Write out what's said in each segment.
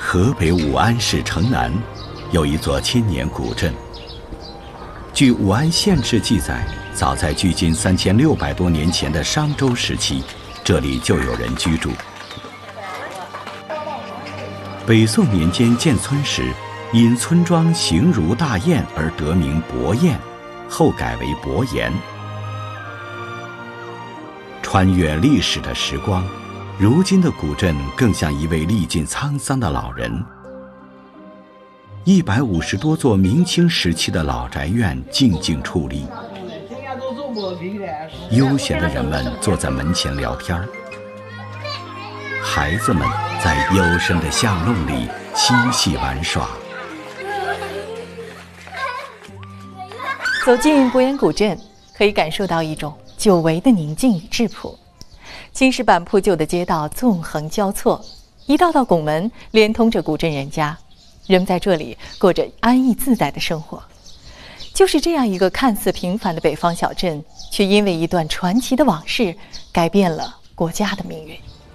河北武安市城南有一座千年古镇。据武安县志记载，早在距今3600多年前的商周时期，这里就有人居住。北宋年间建村时，因村庄形如大雁而得名伯雁，后改为伯岩。穿越历史的时光，如今的古镇更像一位历尽沧桑的老人。150多座明清时期的老宅院静静矗立，悠闲的人们坐在门前聊天，孩子们在幽深的巷弄里嬉戏玩耍。 走进伯岩古镇，可以感受到一种久违的宁静与质朴。青石板铺就的街道纵横交错，一道道拱门连通着古镇人家，人们在这里过着安逸自在的生活。就是这样一个看似平凡的北方小镇，却因为一段传奇的往事，改变了国家的命运。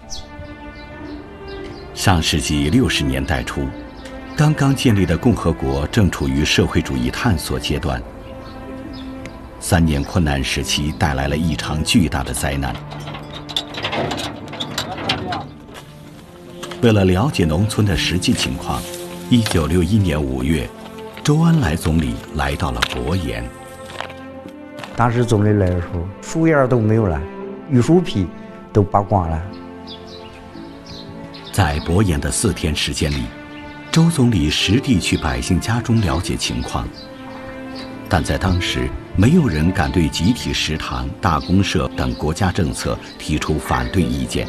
上世纪60年代初，刚刚建立的共和国正处于社会主义探索阶段。3年困难时期带来了一场巨大的灾难。为了了解农村的实际情况，1961年5月，周恩来总理来到了伯岩。 当时总理来的时候，树叶都没有了，榆树皮都拔光了。 在伯岩的4天时间里，周总理实地去百姓家中了解情况，但在当时，没有人敢对集体食堂、大公社等国家政策提出反对意见。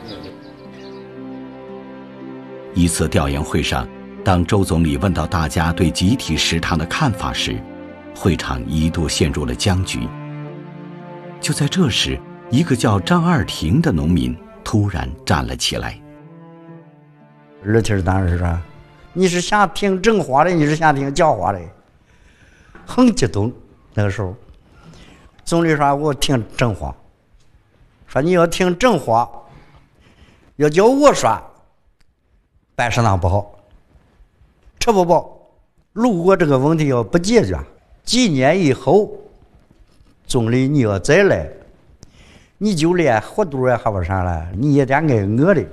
一次调研会上，当周总理问到大家对集体食堂的看法时，会场一度陷入了僵局。就在这时，一个叫张二廷的农民突然站了起来。 二廷当时说：“你是想听正话的，你是想听假话的？”很激动。那个时候，总理说：“我听正话。说你要听正话，要叫我说，办食堂不好，吃不饱。如果这个问题要不解决，几年以后，总理你要再来，你就连活肚也还不上来，你也得挨饿的。”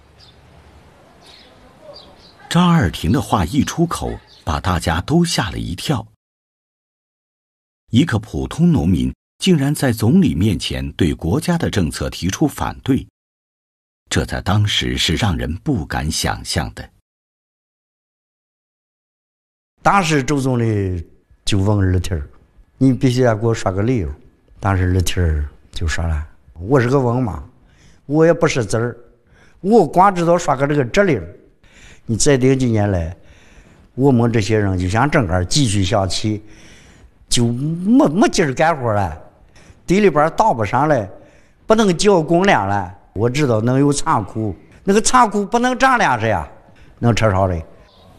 张二廷的话一出口，把大家都吓了一跳。一个普通农民竟然在总理面前对国家的政策提出反对，这在当时是让人不敢想象的。 当时周总理就问二廷：“你必须要给我说个理由。”当时二廷就说了：“我是个文盲，我也不识字儿，我光知道说个这个这理。你再顶几年来，我们这些人就像整个继续下去，就没劲儿干活了，地里边倒不上来，不能交公粮了。我知道能有仓库，那个仓库不能长粮食呀，能吃啥的？”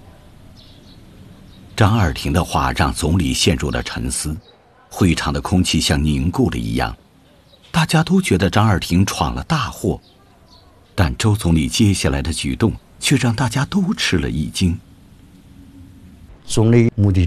张二廷的话让总理陷入了沉思，会场的空气像凝固了一样，大家都觉得张二廷闯了大祸，但周总理接下来的举动却让大家都吃了一惊。 总理目的